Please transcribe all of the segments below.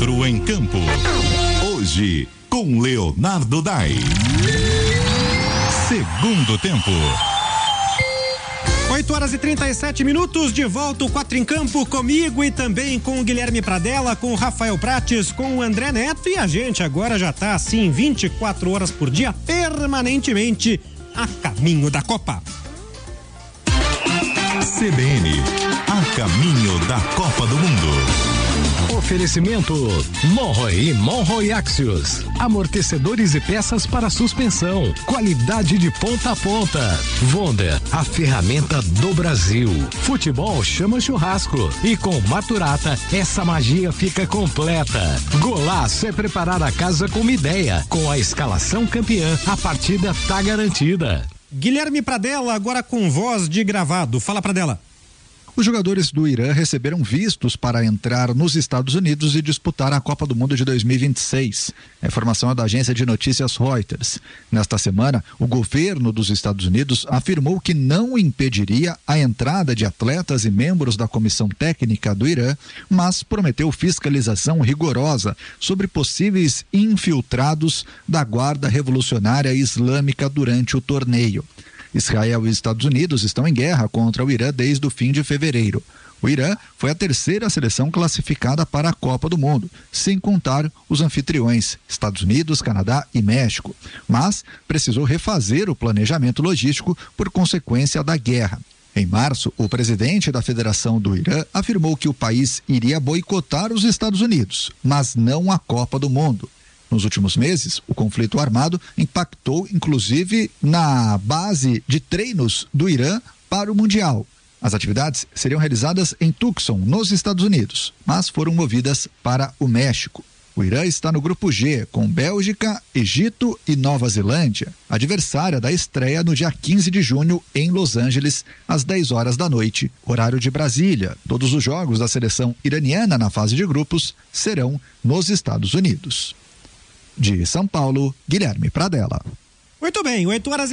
Quatro em Campo. Hoje, com Leonardo Dai. Segundo tempo. 8h37, de volta o Quatro em Campo comigo e também com o Guilherme Pradella, com o Rafael Prates, com o André Neto, e a gente agora já tá assim 24 horas por dia, permanentemente a caminho da Copa. CBN, a caminho da Copa do Mundo. Oferecimento Monroe e Monroe Axios. Amortecedores e peças para suspensão. Qualidade de ponta a ponta. Wonder, a ferramenta do Brasil. Futebol chama churrasco. E com Maturata, essa magia fica completa. Golaço é preparar a casa com uma ideia. Com a escalação campeã, a partida tá garantida. Guilherme Pradella, agora com voz de gravado. Fala, Pradella. Os jogadores do Irã receberam vistos para entrar nos Estados Unidos e disputar a Copa do Mundo de 2026. A informação é da agência de notícias Reuters. Nesta semana, o governo dos Estados Unidos afirmou que não impediria a entrada de atletas e membros da comissão técnica do Irã, mas prometeu fiscalização rigorosa sobre possíveis infiltrados da Guarda Revolucionária Islâmica durante o torneio. Israel e Estados Unidos estão em guerra contra o Irã desde o fim de fevereiro. O Irã foi a terceira seleção classificada para a Copa do Mundo, sem contar os anfitriões, Estados Unidos, Canadá e México, mas precisou refazer o planejamento logístico por consequência da guerra. Em março, o presidente da Federação do Irã afirmou que o país iria boicotar os Estados Unidos, mas não a Copa do Mundo. Nos últimos meses, o conflito armado impactou, inclusive, na base de treinos do Irã para o Mundial. As atividades seriam realizadas em Tucson, nos Estados Unidos, mas foram movidas para o México. O Irã está no grupo G, com Bélgica, Egito e Nova Zelândia, adversária da estreia no dia 15 de junho em Los Angeles, às 10 horas da noite, horário de Brasília. Todos os jogos da seleção iraniana na fase de grupos serão nos Estados Unidos. De São Paulo, Guilherme Pradella. Muito bem,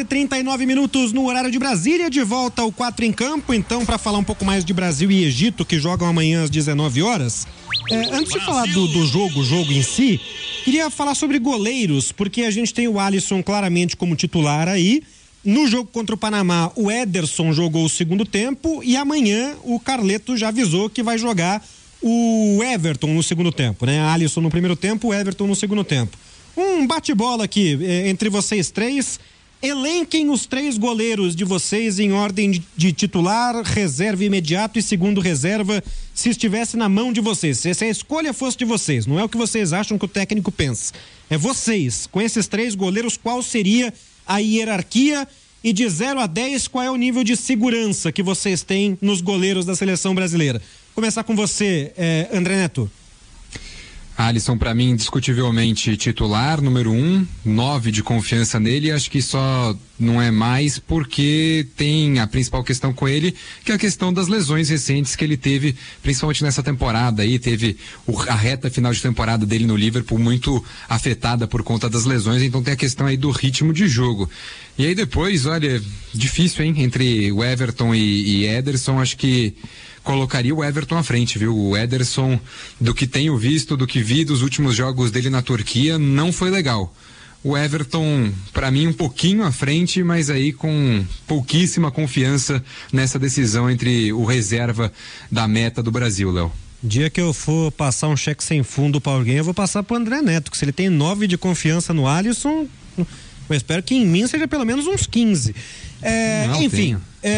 8h39 no horário de Brasília, de volta ao Quatro em Campo, então, para falar um pouco mais de Brasil e Egito, que jogam amanhã às 19 horas. Antes de falar do jogo em si, queria falar sobre goleiros, porque a gente tem o Alisson claramente como titular aí. No jogo contra o Panamá, o Ederson jogou o segundo tempo e amanhã o Carleto já avisou que vai jogar o Everton no segundo tempo, né? Alisson no primeiro tempo, o Everton no segundo tempo. Um bate-bola aqui entre vocês três. Elenquem os três goleiros de vocês em ordem de titular, reserva imediato e segundo reserva, se estivesse na mão de vocês. Se a escolha fosse de vocês, não é o que vocês acham que o técnico pensa. É vocês. Com esses três goleiros, qual seria a hierarquia? E de 0 a 10, qual é o nível de segurança que vocês têm nos goleiros da seleção brasileira? Começar com você, André Neto. Alisson, para mim, indiscutivelmente titular, número 1, 9 de confiança nele, acho que só não é mais porque tem a principal questão com ele, que é a questão das lesões recentes que ele teve, principalmente nessa temporada aí, teve a reta final de temporada dele no Liverpool muito afetada por conta das lesões, então tem a questão aí do ritmo de jogo. E aí depois, olha, difícil, hein, entre o Everton e Ederson, acho que colocaria o Everton à frente, viu? O Ederson, do que tenho visto, do que vi dos últimos jogos dele na Turquia, não foi legal. O Everton, para mim, um pouquinho à frente, mas aí com pouquíssima confiança nessa decisão entre o reserva da meta do Brasil, Léo. Dia que eu for passar um cheque sem fundo para alguém, eu vou passar pro André Neto, que se ele tem 9 de confiança no Alisson, eu espero que em mim seja pelo menos uns 15. Enfim,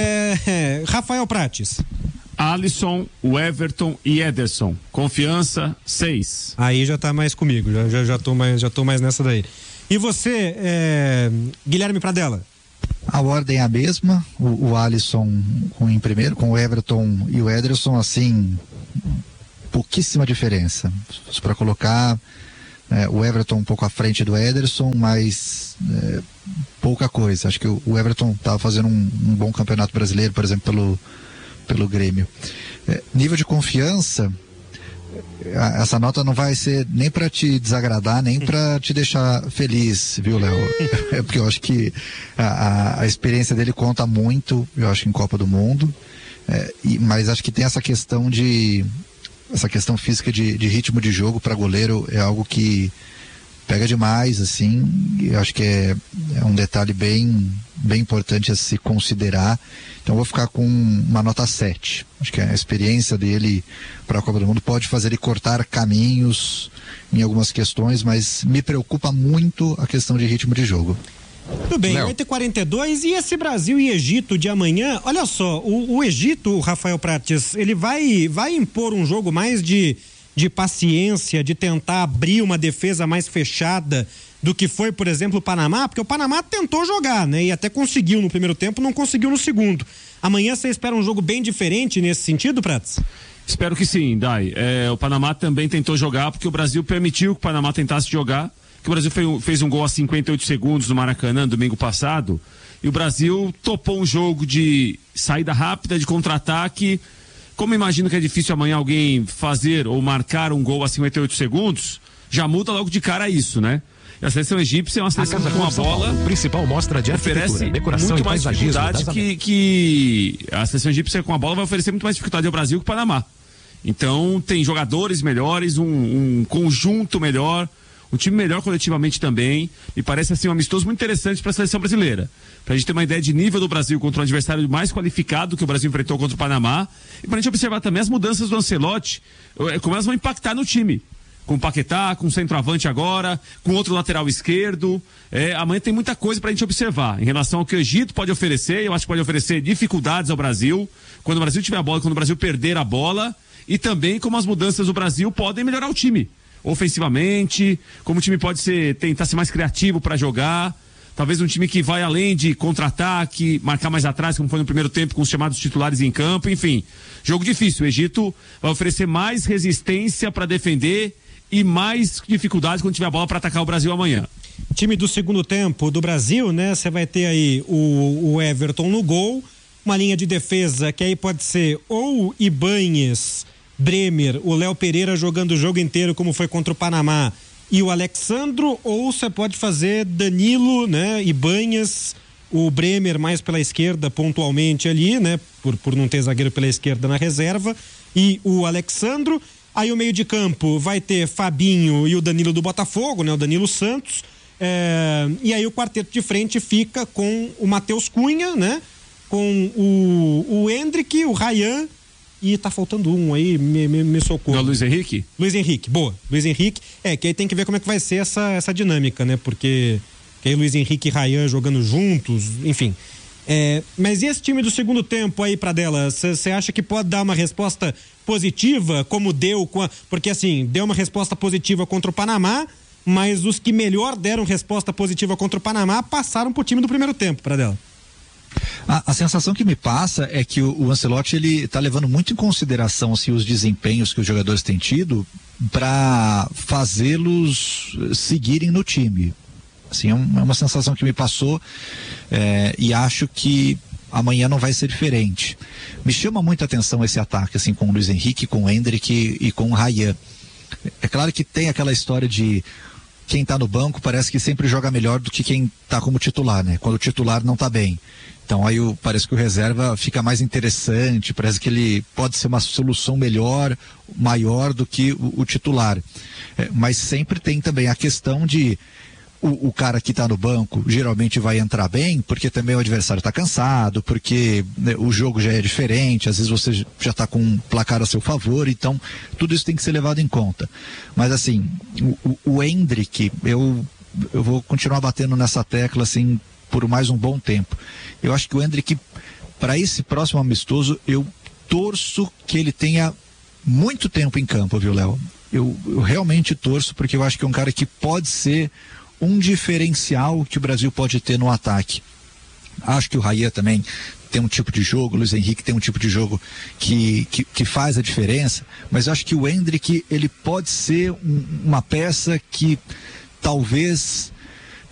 Rafael Prates. Alisson, o Everton e Ederson. Confiança, 6. Aí já tá mais comigo, já tô mais nessa daí. E você, Guilherme Pradella? A ordem é a mesma, o Alisson em primeiro, com o Everton e o Ederson, assim, pouquíssima diferença. Para colocar o Everton um pouco à frente do Ederson, mas pouca coisa. Acho que o Everton estava fazendo um bom campeonato brasileiro, por exemplo, pelo Grêmio. Nível de confiança, essa nota não vai ser nem para te desagradar, nem para te deixar feliz, viu, Léo? Porque eu acho que a experiência dele conta muito, eu acho, em Copa do Mundo, mas acho que tem essa questão de essa questão física de ritmo de jogo para goleiro é algo que pega demais, assim. Eu acho que é um detalhe bem importante a se considerar. Então eu vou ficar com uma nota 7. Acho que a experiência dele para a Copa do Mundo pode fazer ele cortar caminhos em algumas questões, mas me preocupa muito a questão de ritmo de jogo. Tudo bem, 8h42, e esse Brasil e Egito de amanhã, olha só, o Egito, Rafael Prates, ele vai impor um jogo mais de paciência, de tentar abrir uma defesa mais fechada do que foi, por exemplo, o Panamá, porque o Panamá tentou jogar, né? E até conseguiu no primeiro tempo, não conseguiu no segundo. Amanhã você espera um jogo bem diferente nesse sentido, Prates? Espero que sim, Dai. O Panamá também tentou jogar, porque o Brasil permitiu que o Panamá tentasse jogar, que o Brasil fez um gol a 58 segundos no Maracanã, domingo passado, e o Brasil topou um jogo de saída rápida, de contra-ataque. Como imagino que é difícil amanhã alguém fazer ou marcar um gol a 58 segundos, já muda logo de cara isso, né? E a seleção egípcia é uma seleção que com a bola principal mostra de oferece decoração muito e mais dificuldade que a seleção egípcia com a bola vai oferecer muito mais dificuldade ao Brasil que o Panamá. Então tem jogadores melhores, um conjunto melhor, um time melhor coletivamente também. Me parece assim um amistoso muito interessante para a seleção brasileira. Pra gente ter uma ideia de nível do Brasil contra um adversário mais qualificado que o Brasil enfrentou contra o Panamá. E pra gente observar também as mudanças do Ancelotti, como elas vão impactar no time. Com o Paquetá, com o centroavante agora, com outro lateral esquerdo. Amanhã tem muita coisa pra gente observar em relação ao que o Egito pode oferecer. Eu acho que pode oferecer dificuldades ao Brasil, quando o Brasil tiver a bola, quando o Brasil perder a bola. E também como as mudanças do Brasil podem melhorar o time. Ofensivamente, como o time pode tentar ser mais criativo para jogar. Talvez um time que vai além de contra-ataque, marcar mais atrás, como foi no primeiro tempo, com os chamados titulares em campo, enfim. Jogo difícil. O Egito vai oferecer mais resistência para defender e mais dificuldades quando tiver a bola para atacar o Brasil amanhã. Time do segundo tempo do Brasil, né? Você vai ter aí o Everton no gol, uma linha de defesa que aí pode ser ou Ibanez, Bremer, o Léo Pereira jogando o jogo inteiro, como foi contra o Panamá, e o Alexandro, ou você pode fazer Danilo, né, Ibanez, o Bremer mais pela esquerda pontualmente ali, né, por não ter zagueiro pela esquerda na reserva, e o Alexandro. Aí o meio de campo vai ter Fabinho e o Danilo do Botafogo, né, o Danilo Santos, e aí o quarteto de frente fica com o Matheus Cunha, né, com o Endrick, o Ryan, e tá faltando um aí, me socorro. Não, Luiz Henrique? Luiz Henrique, boa. Luiz Henrique, que aí tem que ver como é que vai ser essa dinâmica, né? Porque aí Luiz Henrique e Ryan jogando juntos, enfim. Mas e esse time do segundo tempo aí, Pradella? Você acha que pode dar uma resposta positiva, como deu porque assim, deu uma resposta positiva contra o Panamá, mas os que melhor deram resposta positiva contra o Panamá passaram pro time do primeiro tempo, Pradella. A sensação que me passa é que o Ancelotti ele está levando muito em consideração assim, os desempenhos que os jogadores têm tido para fazê-los seguirem no time. Assim, é uma sensação que me passou e acho que amanhã não vai ser diferente. Me chama muita atenção esse ataque assim, com o Luiz Henrique, com o Endrick e com o Ryan. É claro que tem aquela história de quem está no banco parece que sempre joga melhor do que quem está como titular, né? Quando o titular não está bem. Então aí parece que o reserva fica mais interessante, parece que ele pode ser uma solução melhor, maior do que o titular. Mas sempre tem também a questão de o cara que está no banco geralmente vai entrar bem, porque também o adversário está cansado, porque né, o jogo já é diferente, às vezes você já está com um placar a seu favor, então tudo isso tem que ser levado em conta. Mas assim, o Endrick, eu vou continuar batendo nessa tecla assim por mais um bom tempo. Eu acho que o Endrick, para esse próximo amistoso, eu torço que ele tenha muito tempo em campo, viu, Léo? Eu realmente torço, porque eu acho que é um cara que pode ser um diferencial que o Brasil pode ter no ataque. Acho que o Ryan também tem um tipo de jogo, o Luiz Henrique tem um tipo de jogo que faz a diferença, mas eu acho que o Endrick, ele pode ser uma peça que talvez